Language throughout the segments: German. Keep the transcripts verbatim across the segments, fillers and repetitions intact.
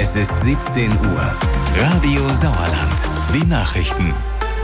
Es ist siebzehn Uhr. Radio Sauerland. Die Nachrichten.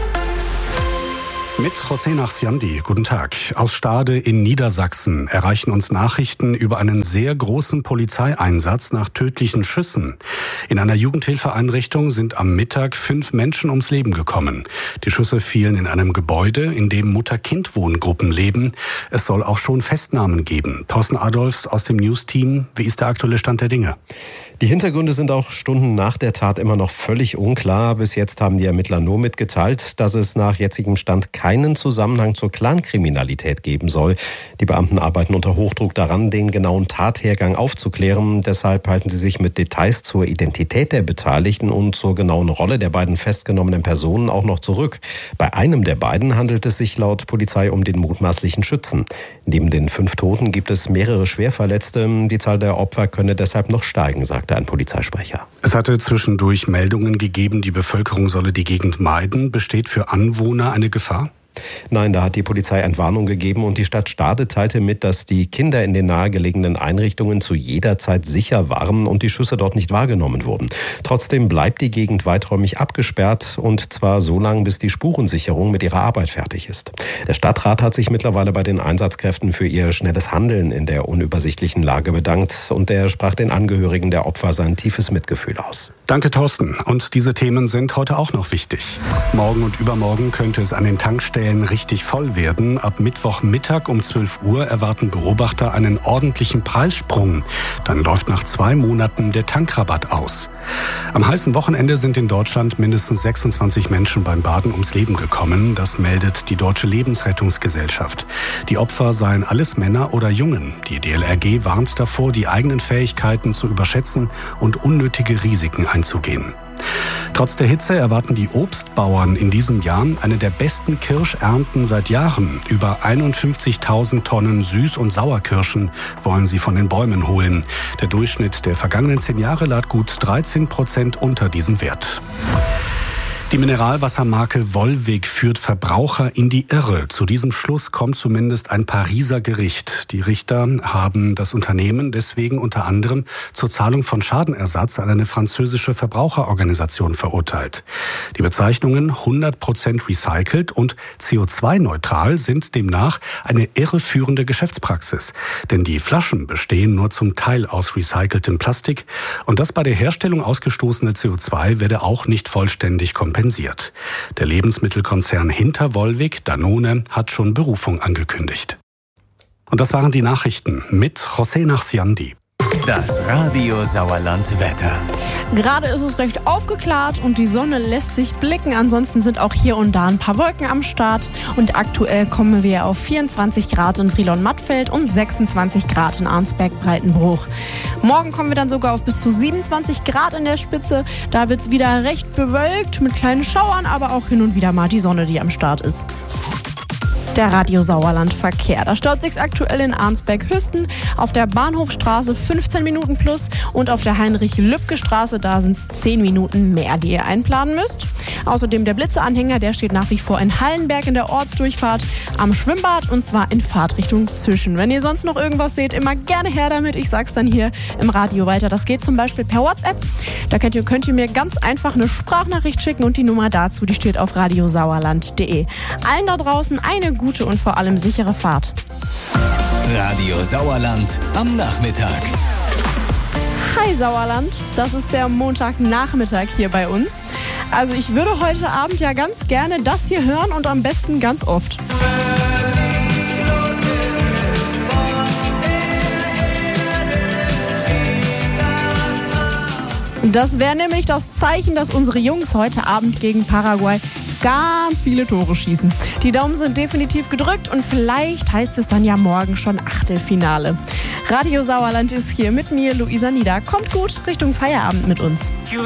Mit José Nachsiandi. Guten Tag. Aus Stade in Niedersachsen erreichen uns Nachrichten über einen sehr großen Polizeieinsatz nach tödlichen Schüssen. In einer Jugendhilfeeinrichtung sind am Mittag fünf Menschen ums Leben gekommen. Die Schüsse fielen in einem Gebäude, in dem Mutter-Kind-Wohngruppen leben. Es soll auch schon Festnahmen geben. Thorsten Adolfs aus dem News-Team. Wie ist der aktuelle Stand der Dinge? Die Hintergründe sind auch Stunden nach der Tat immer noch völlig unklar. Bis jetzt haben die Ermittler nur mitgeteilt, dass es nach jetzigem Stand keinen Zusammenhang zur Clankriminalität geben soll. Die Beamten arbeiten unter Hochdruck daran, den genauen Tathergang aufzuklären. Deshalb halten sie sich mit Details zur Identität der Beteiligten und zur genauen Rolle der beiden festgenommenen Personen auch noch zurück. Bei einem der beiden handelt es sich laut Polizei um den mutmaßlichen Schützen. Neben den fünf Toten gibt es mehrere Schwerverletzte. Die Zahl der Opfer könne deshalb noch steigen, sagt ein Polizeisprecher. Es hatte zwischendurch Meldungen gegeben, die Bevölkerung solle die Gegend meiden. Besteht für Anwohner eine Gefahr? Nein, da hat die Polizei Entwarnung gegeben und die Stadt Stade teilte mit, dass die Kinder in den nahegelegenen Einrichtungen zu jeder Zeit sicher waren und die Schüsse dort nicht wahrgenommen wurden. Trotzdem bleibt die Gegend weiträumig abgesperrt und zwar so lange, bis die Spurensicherung mit ihrer Arbeit fertig ist. Der Stadtrat hat sich mittlerweile bei den Einsatzkräften für ihr schnelles Handeln in der unübersichtlichen Lage bedankt und er sprach den Angehörigen der Opfer sein tiefes Mitgefühl aus. Danke, Thorsten. Und diese Themen sind heute auch noch wichtig. Morgen und übermorgen könnte es an den Tankstellen richtig voll werden. Ab Mittwochmittag um zwölf Uhr erwarten Beobachter einen ordentlichen Preissprung. Dann läuft nach zwei Monaten der Tankrabatt aus. Am heißen Wochenende sind in Deutschland mindestens sechsundzwanzig Menschen beim Baden ums Leben gekommen. Das meldet die Deutsche Lebensrettungsgesellschaft. Die Opfer seien alles Männer oder Jungen. Die D L R G warnt davor, die eigenen Fähigkeiten zu überschätzen und unnötige Risiken einzugehen. Trotz der Hitze erwarten die Obstbauern in diesem Jahr eine der besten Kirschernten seit Jahren. Über einundfünfzigtausend Tonnen Süß- und Sauerkirschen wollen sie von den Bäumen holen. Der Durchschnitt der vergangenen zehn Jahre lag gut dreizehn Prozent unter diesem Wert. Die Mineralwassermarke Volvic führt Verbraucher in die Irre. Zu diesem Schluss kommt zumindest ein Pariser Gericht. Die Richter haben das Unternehmen deswegen unter anderem zur Zahlung von Schadenersatz an eine französische Verbraucherorganisation verurteilt. Die Bezeichnungen hundert Prozent recycelt und C O zwei neutral sind demnach eine irreführende Geschäftspraxis. Denn die Flaschen bestehen nur zum Teil aus recyceltem Plastik und das bei der Herstellung ausgestoßene C O zwei werde auch nicht vollständig kompensiert. Der Lebensmittelkonzern hinter Volvic, Danone, hat schon Berufung angekündigt. Und das waren die Nachrichten mit José Nachsiandi. Das Radio Sauerland Wetter. Gerade ist es recht aufgeklärt und die Sonne lässt sich blicken. Ansonsten sind auch hier und da ein paar Wolken am Start. Und aktuell kommen wir auf vierundzwanzig Grad in Brilon-Mattfeld und sechsundzwanzig Grad in Arnsberg-Breitenbruch. Morgen kommen wir dann sogar auf bis zu siebenundzwanzig Grad in der Spitze. Da wird es wieder recht bewölkt mit kleinen Schauern, aber auch hin und wieder mal die Sonne, die am Start ist. Der Radio Sauerland Verkehr. Da staut sich's aktuell in Arnsberg-Hüsten, auf der Bahnhofstraße fünfzehn Minuten plus und auf der Heinrich-Lübke-Straße, da sind's zehn Minuten mehr, die ihr einplanen müsst. Außerdem der Blitzeanhänger, der steht nach wie vor in Hallenberg in der Ortsdurchfahrt am Schwimmbad und zwar in Fahrtrichtung Züschen. Wenn ihr sonst noch irgendwas seht, immer gerne her damit. Ich sag's dann hier im Radio weiter. Das geht zum Beispiel per WhatsApp. Da könnt ihr, könnt ihr mir ganz einfach eine Sprachnachricht schicken und die Nummer dazu, die steht auf radiosauerland punkt de. Allen da draußen eine gute Gute und vor allem sichere Fahrt. Radio Sauerland am Nachmittag. Hi Sauerland, das ist der Montagnachmittag hier bei uns. Also ich würde heute Abend ja ganz gerne das hier hören und am besten ganz oft. Das wäre nämlich das Zeichen, dass unsere Jungs heute Abend gegen Paraguay ganz viele Tore schießen. Die Daumen sind definitiv gedrückt und vielleicht heißt es dann ja morgen schon Achtelfinale. Radio Sauerland ist hier mit mir, Luisa Nieder. Kommt gut Richtung Feierabend mit uns.